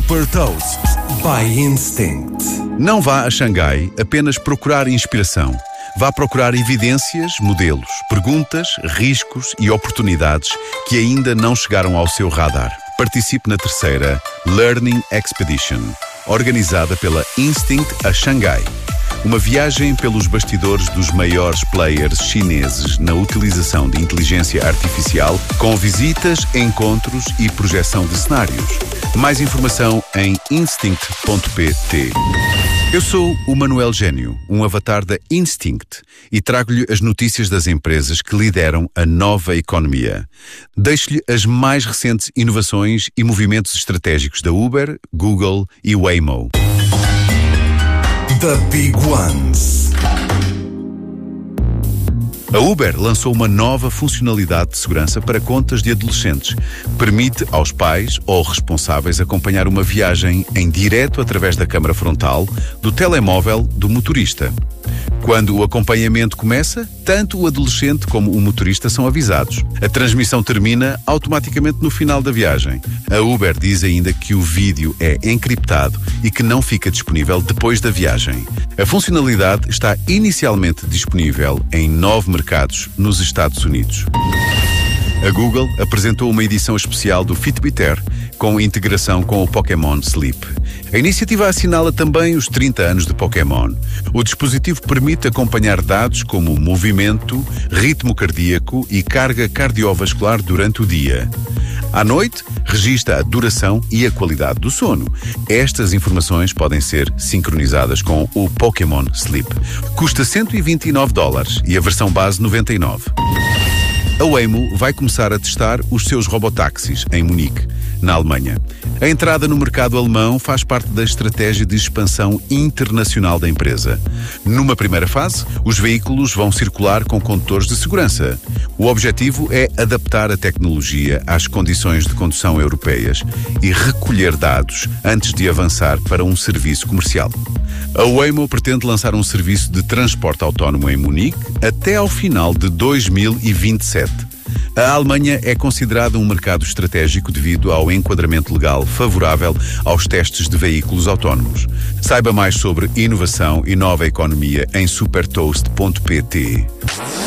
Super Toast by Instinct. Não vá a Xangai apenas procurar inspiração. Vá procurar evidências, modelos, perguntas, riscos e oportunidades que ainda não chegaram ao seu radar. Participe na terceira Learning Expedition, organizada pela Instinct a Xangai. Uma viagem pelos bastidores dos maiores players chineses na utilização de inteligência artificial, com visitas, encontros e projeção de cenários. Mais informação em instinct.pt. Eu sou o Manuel Gênio, um avatar da Instinct, e trago-lhe as notícias das empresas que lideram a nova economia. Deixo-lhe as mais recentes inovações e movimentos estratégicos da Uber, Google e Waymo. The Big Ones. A Uber lançou uma nova funcionalidade de segurança para contas de adolescentes. Permite aos pais ou responsáveis acompanhar uma viagem em direto através da câmara frontal do telemóvel do motorista. Quando o acompanhamento começa, tanto o adolescente como o motorista são avisados. A transmissão termina automaticamente no final da viagem. A Uber diz ainda que o vídeo é encriptado e que não fica disponível depois da viagem. A funcionalidade está inicialmente disponível em 9 mercados nos Estados Unidos. A Google apresentou uma edição especial do Fitbit Air com integração com o Pokémon Sleep. A iniciativa assinala também os 30 anos de Pokémon. O dispositivo permite acompanhar dados como movimento, ritmo cardíaco e carga cardiovascular durante o dia. À noite, registra a duração e a qualidade do sono. Estas informações podem ser sincronizadas com o Pokémon Sleep. Custa $129 e a versão base $99. A Waymo vai começar a testar os seus robotáxis em Munique, na Alemanha. A entrada no mercado alemão faz parte da estratégia de expansão internacional da empresa. Numa primeira fase, os veículos vão circular com condutores de segurança. O objetivo é adaptar a tecnologia às condições de condução europeias e recolher dados antes de avançar para um serviço comercial. A Waymo pretende lançar um serviço de transporte autónomo em Munique até ao final de 2027. A Alemanha é considerada um mercado estratégico devido ao enquadramento legal favorável aos testes de veículos autónomos. Saiba mais sobre inovação e nova economia em supertoast.pt.